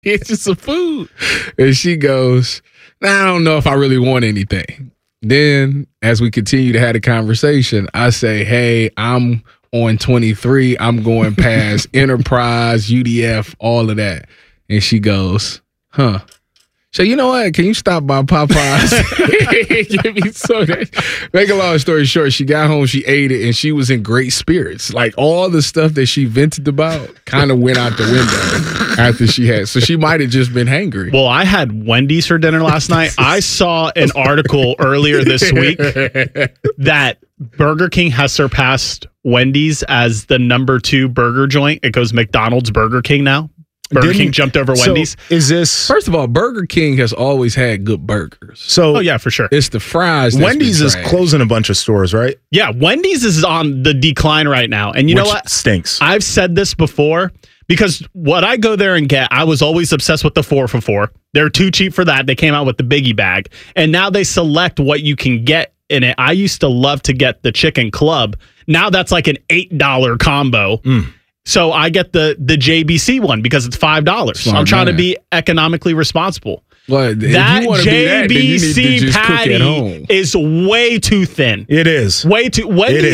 It's just some food. And she goes, I don't know if I really want anything. Then, as we continue to have the conversation, I say, hey, I'm on 23. I'm going past Enterprise, UDF, all of that. And she goes, huh. So, you know what? Can you stop by Popeyes? Give me some. Make a long story short, she got home, she ate it, and she was in great spirits. Like, all the stuff that she vented about kind of went out the window after she had. So she might have just been hangry. Well, I had Wendy's for dinner last night. I saw an article earlier this week that Burger King has surpassed Wendy's as the number 2 burger joint. It goes McDonald's, Burger King now. Burger King jumped over Wendy's. Is this... First of all, Burger King has always had good burgers. So, oh, yeah, for sure. It's the fries. Wendy's is closing a bunch of stores, right? Yeah, Wendy's is on the decline right now. And you know what? Stinks. I've said this before because what I go there and get, I was always obsessed with the 4 for $4. They're too cheap for that. They came out with the Biggie bag. And now they select what you can get in it. I used to love to get the chicken club. Now that's like an $8 combo. So I get the JBC one because it's $5. I'm trying to be economically responsible. Well, that JBC patty is way too thin. It is. Way too.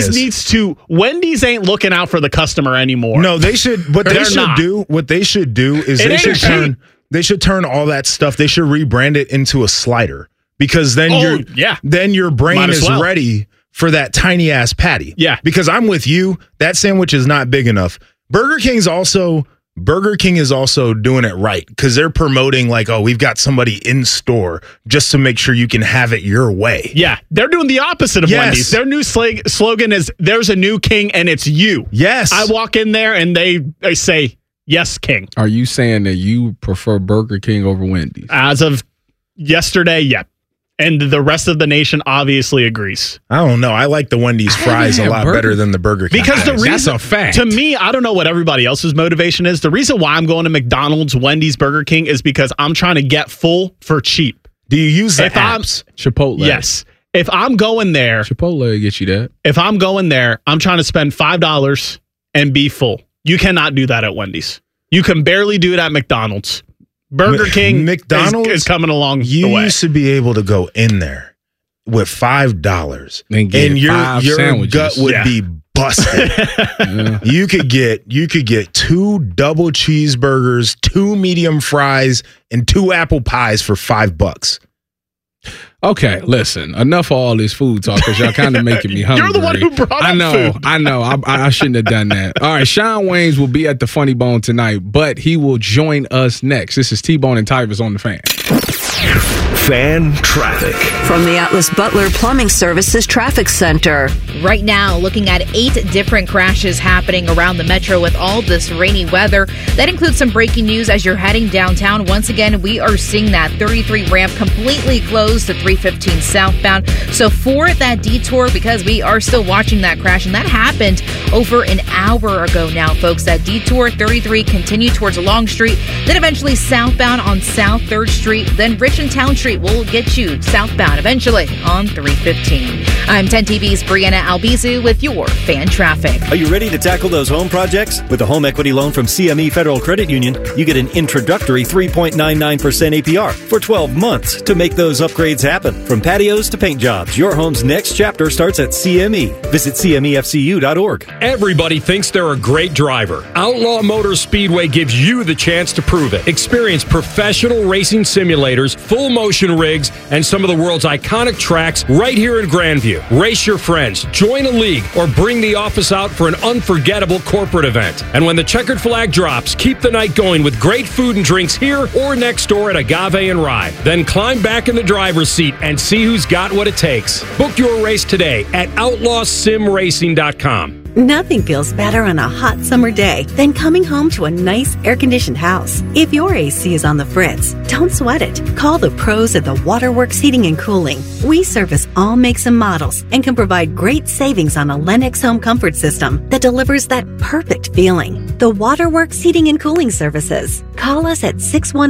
Wendy's ain't looking out for the customer anymore. No, they should. What they should do is they should turn all that stuff. They should rebrand it into a slider because then your brain is ready for that tiny ass patty. Yeah. Because I'm with you. That sandwich is not big enough. Burger King is also doing it right because they're promoting like, oh, we've got somebody in store just to make sure you can have it your way. Yeah, they're doing the opposite of Wendy's. Their new slogan is "There's a new king and it's you." Yes, I walk in there and they say, "Yes, king." Are you saying that you prefer Burger King over Wendy's? As of yesterday, yeah. And the rest of the nation obviously agrees. I don't know. I like the Wendy's fries a lot better than the Burger King. Because the reason, that's a fact. To me, I don't know what everybody else's motivation is. The reason why I'm going to McDonald's, Wendy's, Burger King is because I'm trying to get full for cheap. Do you use the apps? Chipotle. Yes. If I'm going there. Chipotle gets you that. If I'm going there, I'm trying to spend $5 and be full. You cannot do that at Wendy's. You can barely do it at McDonald's. Burger King McDonald's is coming along the way. You used to be able to go in there with $5 and your gut would be busted. You could get 2 double cheeseburgers, 2 medium fries, and 2 apple pies for $5. Okay, listen. Enough of all this food talk because y'all kind of making me hungry. You're the one who brought up food. I know. I shouldn't have done that. All right, Shawn Waynes will be at the Funny Bone tonight, but he will join us next. This is T-Bone and Tivers on the Fan. Fan traffic. From the Atlas Butler Plumbing Services Traffic Center. Right now, looking at 8 different crashes happening around the metro with all this rainy weather. That includes some breaking news as you're heading downtown. Once again, we are seeing that 33 ramp completely closed to 315 southbound. So for that detour, because we are still watching that crash, and that happened over an hour ago now, folks. That detour 33 continued towards Long Street, then eventually southbound on South 3rd Street, then Rich and Town Street will get you southbound eventually on 315. I'm 10 TV's Brianna Albizu with your fan traffic. Are you ready to tackle those home projects? With a home equity loan from CME Federal Credit Union, you get an introductory 3.99% APR for 12 months to make those upgrades happen. From patios to paint jobs, your home's next chapter starts at CME. Visit CMEFCU.org. Everybody thinks they're a great driver. Outlaw Motors Speedway gives you the chance to prove it. Experience professional racing simulators, full motion rigs, and some of the world's iconic tracks right here in Grandview. Race your friends, join a league, or bring the office out for an unforgettable corporate event. And when the checkered flag drops, keep the night going with great food and drinks here or next door at Agave and Rye. Then climb back in the driver's seat and see who's got what it takes. Book your race today at outlawsimracing.com. Nothing feels better on a hot summer day than coming home to a nice air-conditioned house. If your AC is on the fritz, don't sweat it. Call the pros at the Waterworks Heating and Cooling. We service all makes and models and can provide great savings on a Lennox home comfort system that delivers that perfect feeling. The Waterworks Heating and Cooling Services. Call us at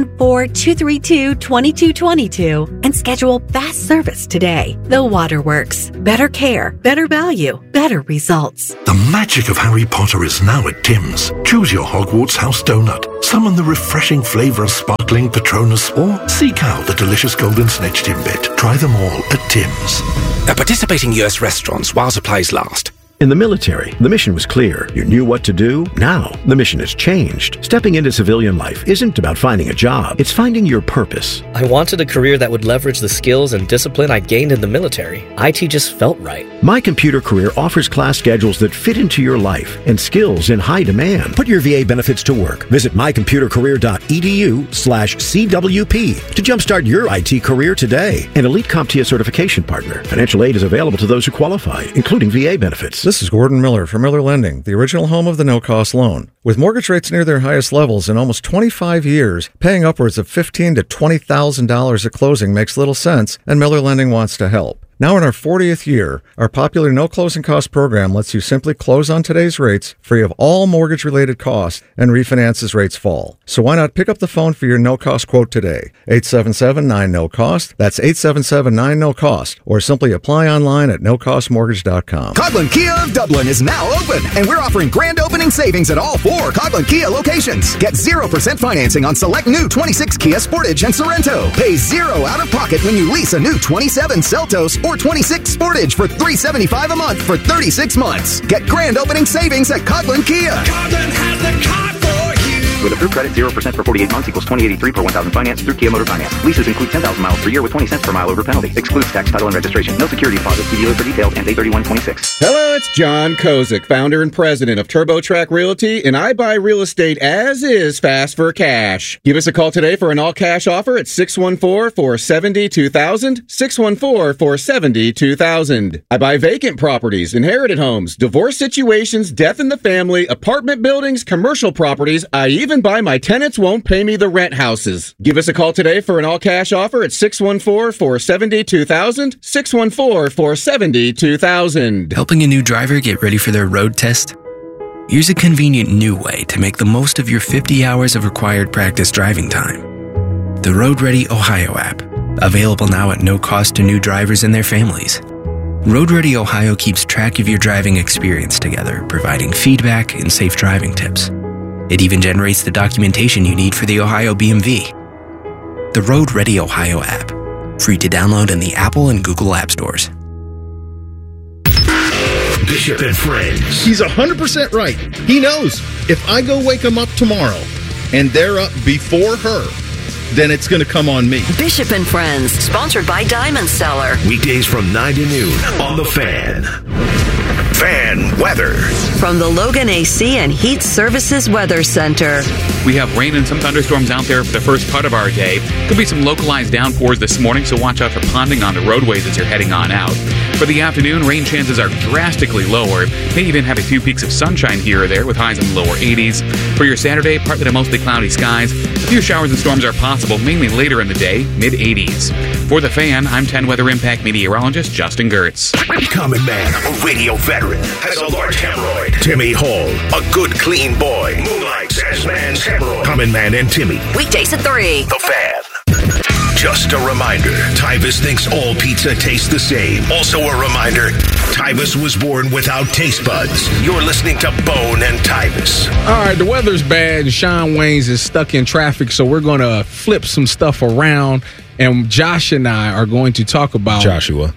614-232-2222 and schedule fast service today. The Waterworks. Better care, better value, better results. The magic of Harry Potter is now at Tim's. Choose your Hogwarts house donut, summon the refreshing flavor of sparkling Patronus, or seek out the delicious golden snitch Timbit. Try them all at Tim's. At participating U.S. restaurants while supplies last. In the military, the mission was clear. You knew what to do. Now, the mission has changed. Stepping into civilian life isn't about finding a job. It's finding your purpose. I wanted a career that would leverage the skills and discipline I gained in the military. IT just felt right. My Computer Career offers class schedules that fit into your life and skills in high demand. Put your VA benefits to work. Visit mycomputercareer.edu/CWP to jumpstart your IT career today. An Elite CompTIA certification partner. Financial aid is available to those who qualify, including VA benefits. This is Gordon Miller from Miller Lending, the original home of the no-cost loan. With mortgage rates near their highest levels in almost 25 years, paying upwards of $15,000 to $20,000 at closing makes little sense, and Miller Lending wants to help. Now in our 40th year, our popular no closing cost program lets you simply close on today's rates, free of all mortgage-related costs, and refinance as rates fall. So why not pick up the phone for your no-cost quote today? 877-9-NO-COST. That's 877-9-NO-COST. Or simply apply online at nocostmortgage.com. Coghlan Kia of Dublin is now open, and we're offering grand opening savings at all 4 Coghlan Kia locations. Get 0% financing on select new 26 Kia Sportage and Sorento. Pay $0 out of pocket when you lease a new 27 Seltos or 26 Sportage for $375 a month for 36 months. Get grand opening savings at Coghlan Kia. Coghlan has the car for you. With approved credit, 0% for 48 months equals $20.83 per 1,000 finance through Kia Motor Finance. Leases include 10,000 miles per year with 20 cents per mile over penalty. Excludes tax, title, and registration. No security deposit. See dealer for details. And A3126. Hello, it's John Kozik, founder and president of TurboTrack Realty, and I buy real estate as is fast for cash. Give us a call today for an all-cash offer at 614-470-2000, 614-470-2000. I buy vacant properties, inherited homes, divorce situations, death in the family, apartment buildings, commercial properties. I even buy my tenants won't pay me the rent houses. Give us a call today for an all-cash offer at 614-470-2000, 614-470-2000. Helping a new driver get ready for their road test? Here's a convenient new way to make the most of your 50 hours of required practice driving time. The Road Ready Ohio app, available now at no cost to new drivers and their families. Road Ready Ohio keeps track of your driving experience together, providing feedback and safe driving tips. It even generates the documentation you need for the Ohio BMV. The Road Ready Ohio app, free to download in the Apple and Google App Stores. Bishop and Friends. He's 100% right. He knows if I go wake him up tomorrow and they're up before her, then it's going to come on me. Bishop and Friends, sponsored by Diamond Seller. Weekdays from 9 to noon on The Fan. Fan weather. From the Logan AC and Heat Services Weather Center. We have rain and some thunderstorms out there for the first part of our day. Could be some localized downpours this morning, so watch out for ponding on the roadways as you're heading on out. For the afternoon, rain chances are drastically lower. May even have a few peaks of sunshine here or there with highs in the lower 80s. For your Saturday, partly to mostly cloudy skies. A few showers and storms are possible, mainly later in the day, mid-80s. For The Fan, I'm 10 Weather Impact meteorologist Justin Gertz. Common Man, a radio veteran, has a large hemorrhoid. Timmy Hall, a good clean boy, moonlights as man's hemorrhoid. Common Man and Timmy. Weekdays at 3. The Fan. Just a reminder, Tyvus thinks all pizza tastes the same. Also a reminder, Tyvus was born without taste buds. You're listening to Bone and Tyvus. All right, the weather's bad and Shawn Waynes is stuck in traffic, so we're going to flip some stuff around, and Josh and I are going to talk about... Joshua.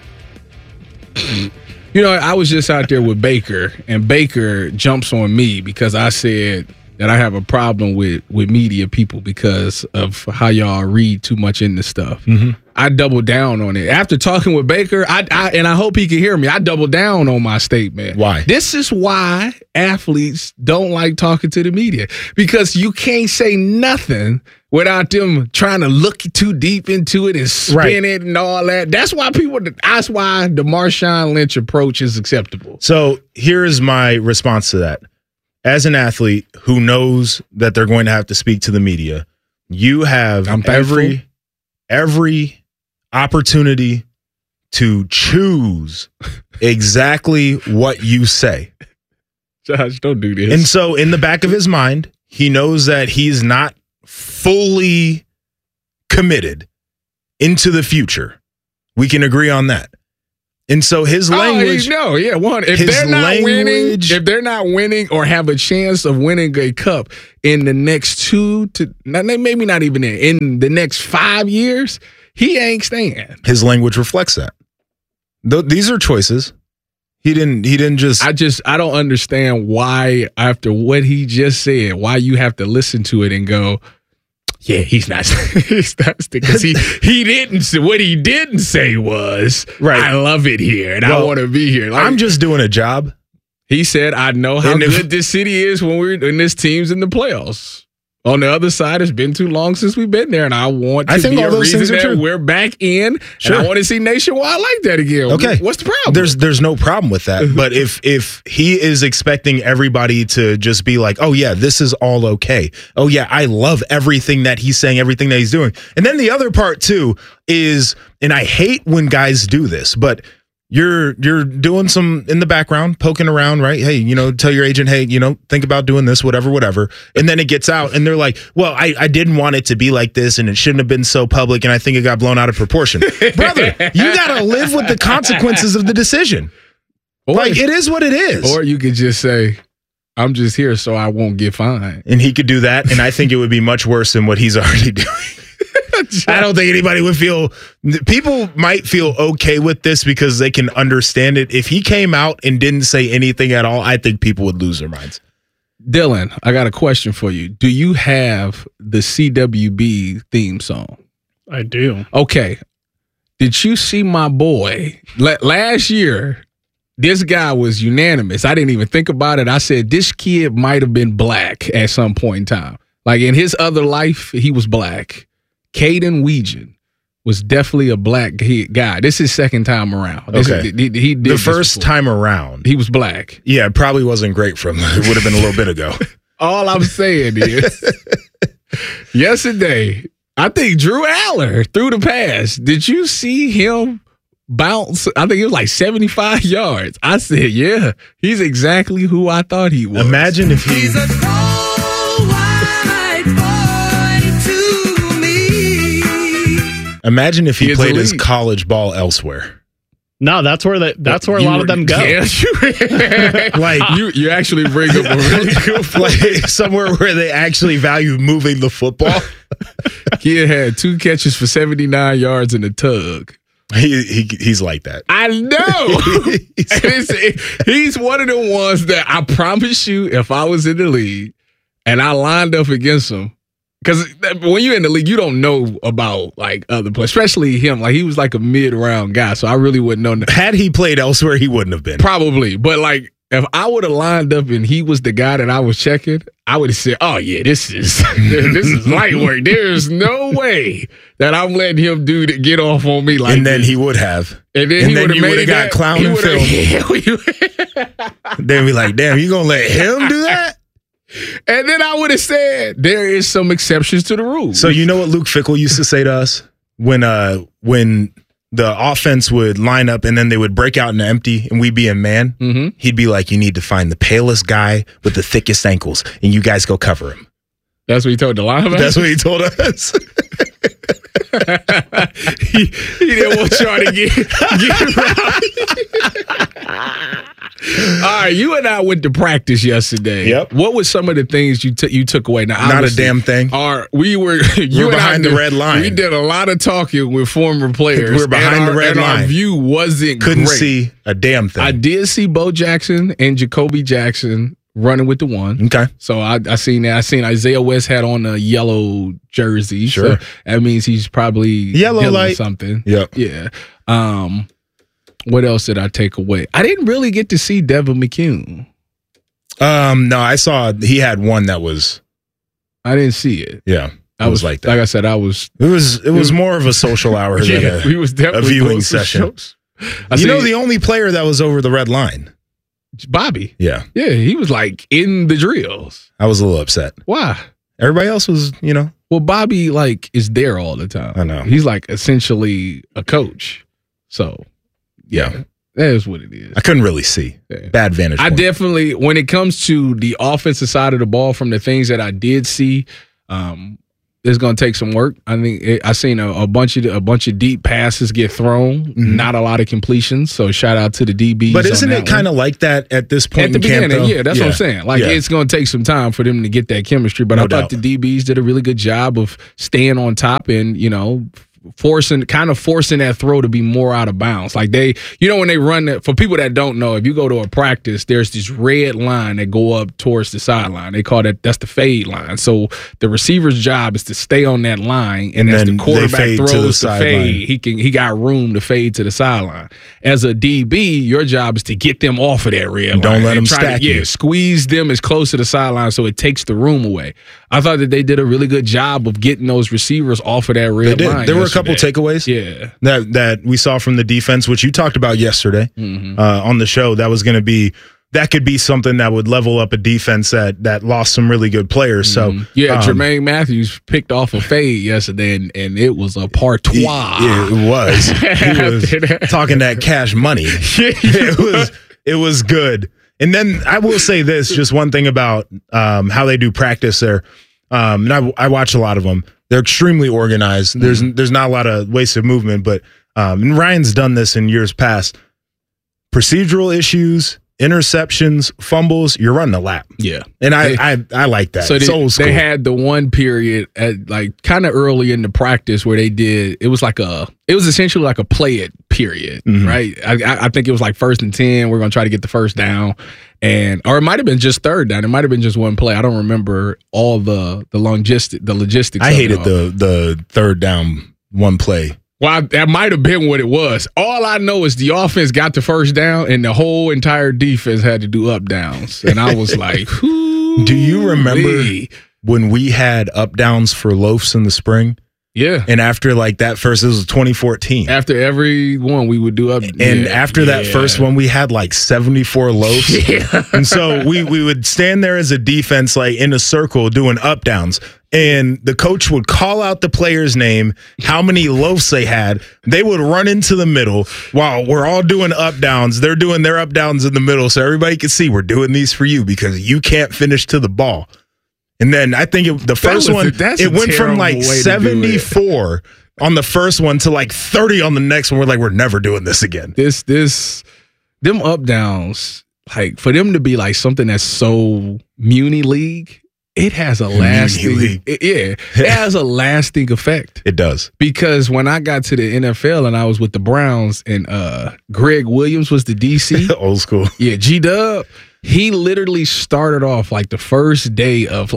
You know, I was just out there with Baker, and Baker jumps on me because I said that I have a problem with media people because of how y'all read too much into stuff. Mm-hmm. I doubled down on it. After talking with Baker, and I hope he can hear me, I doubled down on my statement. Why? This is why athletes don't like talking to the media, because you can't say nothing without them trying to look too deep into it and spin it and all that. That's why the Marshawn Lynch approach is acceptable. So here's my response to that. As an athlete who knows that they're going to have to speak to the media, you have every opportunity to choose exactly what you say. Josh, don't do this. And so in the back of his mind, he knows that he's not fully committed into the future. We can agree on that. And so his language. If they're not winning or have a chance of winning a cup in the next maybe not even in the next 5 years, he ain't staying. His language reflects that. These are choices. He didn't just. I don't understand why, after what he just said, why you have to listen to it and go, yeah, he's not. Because he didn't say, what he didn't say was, right, I love it here and I want to be here. I'm just doing a job. He said, I know how good this city is when this team's in the playoffs. On the other side, it's been too long since we've been there, and I want to be a reason that we're back in, and I want to see Nationwide like that again. Okay. What's the problem? There's no problem with that. But if he is expecting everybody to just be like, oh, yeah, this is all okay. Oh, yeah, I love everything that he's saying, everything that he's doing. And then the other part, too, is, and I hate when guys do this, but you're doing some in the background, poking around, right? Hey, tell your agent, hey, think about doing this, whatever. And then it gets out and they're like, well, I didn't want it to be like this and it shouldn't have been so public and I think it got blown out of proportion. Brother, you got to live with the consequences of the decision. It is what it is. Or you could just say, I'm just here so I won't get fined. And he could do that, and I think it would be much worse than what he's already doing. I don't think anybody would people might feel okay with this because they can understand it. If he came out and didn't say anything at all, I think people would lose their minds. Dylan, I got a question for you. Do you have the CWB theme song? I do. Okay. Did you see my boy last year? This guy was unanimous. I didn't even think about it. I said, this kid might have been black at some point in time. Like in his other life, he was black. Caden Weegan was definitely a black guy. This is his second time around. He did the first time around. He was black. Yeah, it probably wasn't great for him. It would have been a little bit ago. All I'm saying is, yesterday, I think Drew Aller threw the pass. Did you see him bounce? I think it was like 75 yards. I said, yeah, he's exactly who I thought he was. Imagine if he's a cold, white boy to me. Imagine if he played his college ball elsewhere. No, that's where a lot of them go. Yeah, you actually bring up a really good point. Somewhere where they actually value moving the football. He had 2 catches for 79 yards in a tug. He's like that. I know. He's one of the ones that I promise you, if I was in the league and I lined up against him, because when you're in the league, you don't know about like other players, especially him. Like he was like a mid-round guy, so I really wouldn't know. Had he played elsewhere, he wouldn't have been. Probably, but like if I would have lined up and he was the guy that I was checking, I would have said, "Oh yeah, this is light work. There's no way that I'm letting him get off on me like." And then he would have. And then he would have got clown and film. Then be like, "Damn, you gonna let him do that?" And then I would have said there is some exceptions to the rule. So you know what Luke Fickell used to say to us when the offense would line up and then they would break out in the empty and we'd be in man? Mm-hmm. He'd be like, you need to find the palest guy with the thickest ankles and you guys go cover him. That's what he told the linebacker? That's what he told us. he didn't want y'all to get around. All right, you and I went to practice yesterday. Yep. What were some of the things you took away? Now, not a damn thing. We were behind the red line. We did a lot of talking with former players. We're behind the red line. Our view wasn't Couldn't great. see a damn thing. I did see Bo Jackson and Jacoby Jackson running with the one. Okay. So I seen that. I seen Isaiah West had on a yellow jersey. Sure. So that means he's probably yellow light something. Yep. Yeah. What else did I take away? I didn't really get to see Devin McCune. No, I saw he had one that was. I didn't see it. Yeah. I was like that. Like I said, I was. It was more of a social hour than we was definitely a viewing session. The only player that was over the red line, Bobby. Yeah. Yeah, he was like in the drills. I was a little upset. Why? Everybody else was, Well, Bobby like is there all the time. I know. He's like essentially a coach. So, yeah. That is what it is. I couldn't really see. Yeah. Bad vantage point. I definitely, when it comes to the offensive side of the ball, from the things that I did see, it's going to take some work. I think I seen a bunch of deep passes get thrown, not a lot of completions. So shout out to the DBs. But isn't it kind of like that at this point at the in beginning? Camp, yeah, that's what I'm saying. Like it's going to take some time for them to get that chemistry. But I thought the DBs did a really good job of staying on top and forcing that throw to be more out of bounds. Like when they run that, for people that don't know, if you go to a practice, there's this red line that go up towards the sideline. They call that's the fade line. So the receiver's job is to stay on that line, and as the quarterback throws the fade, he got room to fade to the sideline. As a DB, your job is to get them off of that red line. Don't let them stack you. Squeeze them as close to the sideline so it takes the room away. I thought that they did a really good job of getting those receivers off of that red line. There were a couple takeaways that we saw from the defense, which you talked about yesterday on the show. That could be something that would level up a defense that lost some really good players. So Jermaine Matthews picked off a fade yesterday, and it was a partois. It was. He was talking that cash money. It was good. And then I will say this, just one thing about how they do practice there. And I watch a lot of them. They're extremely organized. There's not a lot of wasted movement, but and Ryan's done this in years past. Procedural issues, interceptions, fumbles, you're running a lap. Yeah. And I like that. So it's old school. They had the one period at kind of early in the practice where it was essentially like a play it period, right? I think it was like 1st and 10. We're going to try to get the first down. Or it might have been just third down. It might have been just one play. I don't remember all the logistics. I hated the third down one play. Well, that might have been what it was. All I know is the offense got the first down, and the whole entire defense had to do up downs. And I was like, do you remember when we had up downs for loafs in the spring? Yeah. And after that first, it was 2014. After every one, we would do up. And after that first one, we had 74 loafs. Yeah. And so we would stand there as a defense, in a circle doing up downs. And the coach would call out the player's name, how many loafs they had. They would run into the middle while we're all doing up downs. They're doing their up downs in the middle so everybody can see we're doing these for you because you can't finish to the ball. And then I think the first one, it went from 74 on the first one to 30 on the next one. We're we're never doing this again. Them up downs, for them to be something that's so Muni League, it has a lasting, it has a lasting effect. It does. Because when I got to the NFL and I was with the Browns and Greg Williams was the DC. Old school. Yeah, G-Dub. He literally started off the first day of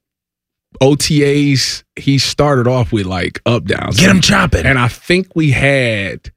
OTAs. He started off with up downs. Get him chopping. And I think we had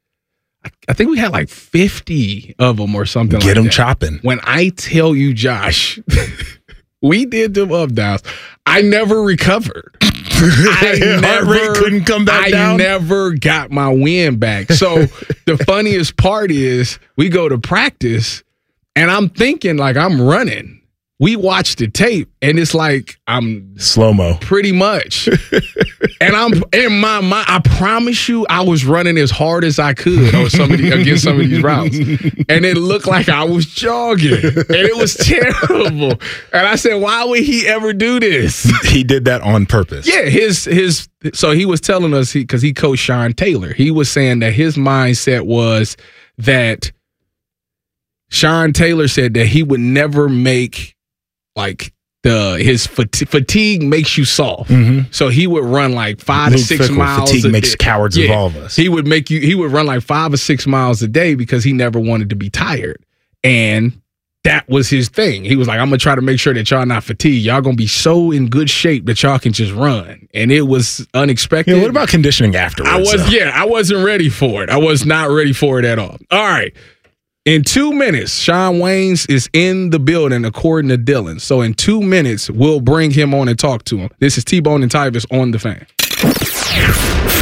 50 of them or something. Get him chopping. When I tell you, Josh, we did them up downs. I never recovered. Heart rate couldn't come back down. I never got my win back. So the funniest part is we go to practice. And I'm thinking I'm running. We watched the tape, and it's I'm slow-mo. Pretty much. And I'm in my mind, I promise you, I was running as hard as I could against some of these routes. And it looked like I was jogging. And it was terrible. And I said, why would he ever do this? He did that on purpose. Yeah, so he was telling us, because he coached Sean Taylor, he was saying that his mindset was that Sean Taylor said that he would never make his fatigue makes you soft. So he would run 5 to 6 miles. Fatigue makes cowards of all of us. He would run 5 or 6 miles a day because he never wanted to be tired. And that was his thing. He was I'm gonna try to make sure that y'all not fatigued. Y'all gonna be so in good shape that y'all can just run. And it was unexpected. What about conditioning afterwards? I wasn't ready for it. I was not ready for it at all. All right. In 2 minutes, Shawn Waynes is in the building, according to Dylan. So in 2 minutes, we'll bring him on and talk to him. This is T-Bone and Tyvis on The Fan.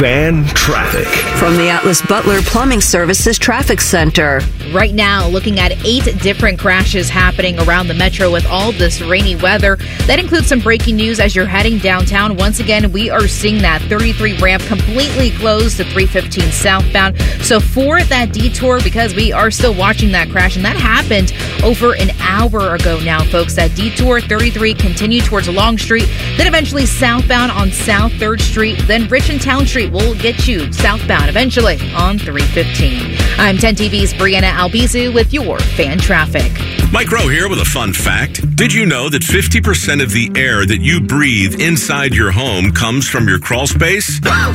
Fan Traffic. From the Atlas Butler Plumbing Services Traffic Center. Right now, looking at 8 different crashes happening around the metro with all this rainy weather. That includes some breaking news as you're heading downtown. Once again, we are seeing that 33 ramp completely closed to 315 southbound. So for that detour, because we are still watching that crash, and that happened over an hour ago now, folks. That detour 33 continued towards Long Street, then eventually southbound on South 3rd Street, then Rich and Town Street will get you southbound eventually on 315. I'm 10 TV's Brianna Albizu with your Fan Traffic. Mike Rowe here with a fun fact. Did you know that 50% of the air that you breathe inside your home comes from your crawl space?